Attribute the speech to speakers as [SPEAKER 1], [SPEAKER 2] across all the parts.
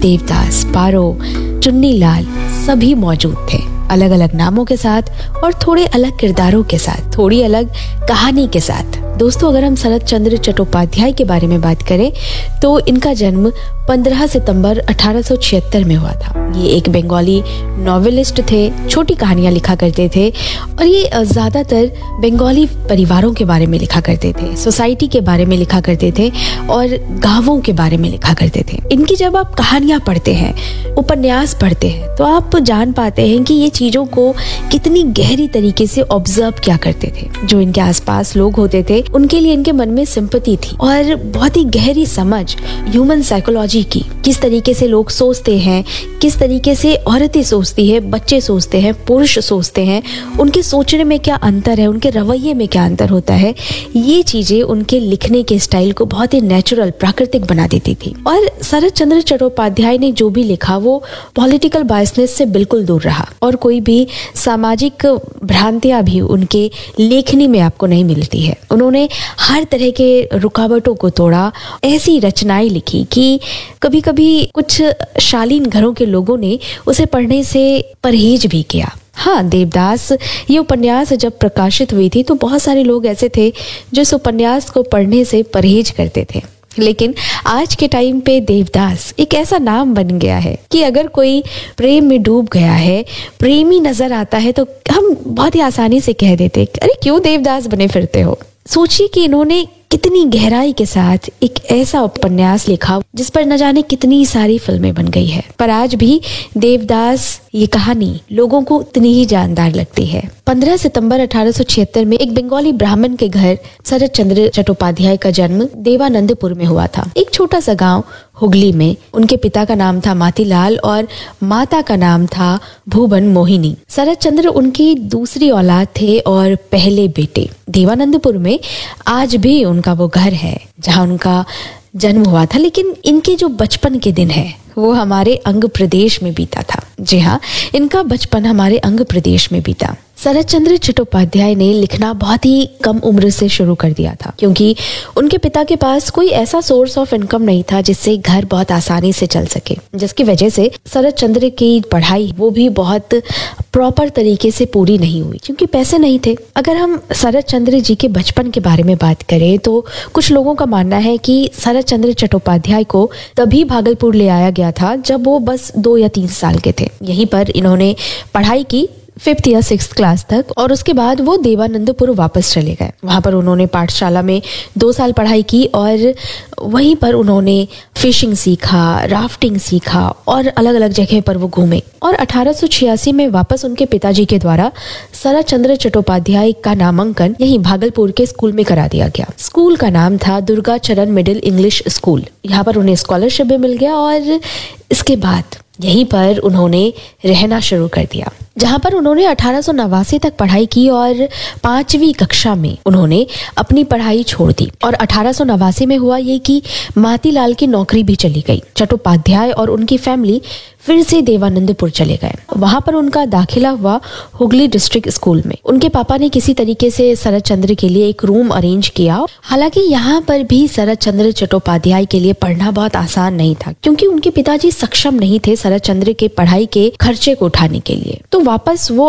[SPEAKER 1] देवदास, पारो, चुन्नीलाल सभी मौजूद थे, अलग अलग नामों के साथ और थोड़े अलग किरदारों के साथ, थोड़ी अलग कहानी के साथ। दोस्तों, अगर हम शरत चंद्र चट्टोपाध्याय के बारे में बात करें तो इनका जन्म 15 सितंबर 1876 में हुआ था। ये एक बंगाली नॉवेलिस्ट थे, छोटी कहानियां लिखा करते थे और ये ज्यादातर बंगाली परिवारों के बारे में लिखा करते थे, सोसाइटी के बारे में लिखा करते थे और गांवों के बारे में लिखा करते थे। इनकी जब आप कहानियां पढ़ते हैं, उपन्यास पढ़ते हैं, तो आप जान पाते हैं कि ये चीजों को कितनी गहरी तरीके से ऑब्जर्व किया करते थे। जो इनके आसपास लोग होते थे उनके लिए इनके मन में सिंपैथी थी और बहुत ही गहरी समझ ह्यूमन साइकोलॉजी की, किस तरीके से लोग सोचते हैं, किस तरीके से औरतें सोचती है, बच्चे सोचते हैं, पुरुष सोचते हैं, उनके सोचने में क्या अंतर है, उनके रवैये में क्या अंतर होता है। ये चीजें उनके लिखने के स्टाइल को बहुत ही नेचुरल, प्राकृतिक बना देती थी। और शरत चंद्र चट्टोपाध्याय ने जो भी लिखा वो पॉलिटिकल बायसनेस से बिल्कुल दूर रहा और कोई भी सामाजिक भ्रांतियां भी उनके लेखनी में आपको नहीं मिलती है। उन्होंने हर तरह के रुकावटों को तोड़ा, ऐसी रचनाएं लिखी कि कभी कभी कुछ शालीन घरों के लोगों ने उसे पढ़ने से परहेज भी किया। हाँ, देवदास ये उपन्यास जब प्रकाशित हुई थी तो बहुत सारे लोग ऐसे थे जो इस उपन्यास को पढ़ने से परहेज करते थे, लेकिन आज के टाइम पे देवदास एक ऐसा नाम बन गया है कि अगर कोई प्रेम में डूब गया है, प्रेमी नजर आता है, तो हम बहुत ही आसानी से कह देते, अरे क्यों देवदास बने फिरते हो। सोचिए कि इन्होंने कितनी गहराई के साथ एक ऐसा उपन्यास लिखा जिस पर न जाने कितनी सारी फिल्में बन गई है, पर आज भी देवदास ये कहानी लोगों को उतनी ही जानदार लगती है। 15 सितंबर 1876 में एक बंगाली ब्राह्मण के घर शरत चंद्र चट्टोपाध्याय का जन्म देवानंदपुर में हुआ था, एक छोटा सा गांव हुगली में। उनके पिता का नाम था मातीलाल और माता का नाम था भुवन मोहिनी। शरत चंद्र उनकी दूसरी औलाद थे और पहले बेटे। देवानंदपुर में आज भी उनका वो घर है जहां उनका जन्म हुआ था, लेकिन इनके जो बचपन के दिन है वो हमारे अंग प्रदेश में बीता था। जी हाँ, इनका बचपन हमारे अंग प्रदेश में बीता। शरत चंद्र चट्टोपाध्याय ने लिखना बहुत ही कम उम्र से शुरू कर दिया था, क्योंकि उनके पिता के पास कोई ऐसा सोर्स ऑफ इनकम नहीं था जिससे घर बहुत आसानी से चल सके, जिसकी वजह से शरत चंद्र की पढ़ाई वो भी बहुत प्रॉपर तरीके से पूरी नहीं हुई, क्योंकि पैसे नहीं थे। अगर हम शरत चंद्र जी के बचपन के बारे में बात करें तो कुछ लोगों का मानना है कि शरत चंद्र चट्टोपाध्याय को तभी भागलपुर ले आया गया था जब वो बस 2 या 3 साल के थे। यहीं पर इन्होंने पढ़ाई की 5th या 6th क्लास तक और उसके बाद वो देवानंदपुर वापस चले गए। वहां पर उन्होंने पाठशाला में 2 साल पढ़ाई की और वहीं पर उन्होंने फिशिंग सीखा, राफ्टिंग सीखा और अलग अलग जगह पर वो घूमे। और 1886 में वापस उनके पिताजी के द्वारा शरत चंद्र चट्टोपाध्याय का नामांकन यहीं भागलपुर के स्कूल में करा दिया गया। स्कूल का नाम था दुर्गा चरण मिडिल इंग्लिश स्कूल। यहाँ पर उन्हें स्कॉलरशिप भी मिल गया और इसके बाद यहीं पर उन्होंने रहना शुरू कर दिया, जहां पर उन्होंने 1889 तक पढ़ाई की और 5वीं कक्षा में उन्होंने अपनी पढ़ाई छोड़ दी। और 1889 में हुआ ये कि मातीलाल की नौकरी भी चली गई। चट्टोपाध्याय और उनकी फैमिली फिर से देवानंदपुर चले गए। वहां पर उनका दाखिला हुआ हुगली डिस्ट्रिक्ट स्कूल में। उनके पापा ने किसी तरीके से शरत चंद्र के लिए एक रूम अरेंज किया। हालांकि यहाँ पर भी शरत चंद्र चट्टोपाध्याय के लिए पढ़ना बहुत आसान नहीं था, क्योंकि उनके पिताजी सक्षम नहीं थे शरत चंद्र के पढ़ाई के खर्चे को उठाने के लिए। तो वापस वो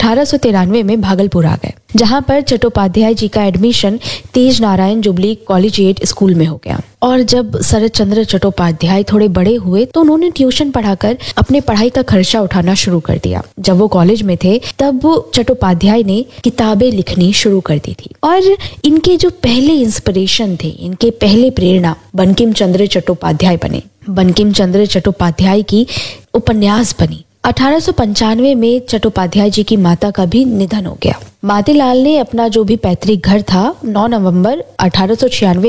[SPEAKER 1] 1893 में भागलपुर आ गए, जहां पर चट्टोपाध्याय जी का एडमिशन तेज नारायण जुबली कॉलेजिएट स्कूल में हो गया। और जब शरत चंद्र चट्टोपाध्याय थोड़े बड़े हुए तो उन्होंने ट्यूशन पढ़ाकर अपने पढ़ाई का खर्चा उठाना शुरू कर दिया। जब वो कॉलेज में थे तब चट्टोपाध्याय ने किताबें लिखनी शुरू कर दी थी और इनके जो पहले इंस्पिरेशन थे, इनके पहले प्रेरणा बंकिम चंद्र चट्टोपाध्याय बने। बंकिम चंद्र चट्टोपाध्याय की उपन्यास बनी। 1895 में चट्टोपाध्याय जी की माता का भी निधन हो गया। मातीलाल ने अपना जो भी पैतृक घर था 9 नवंबर 1896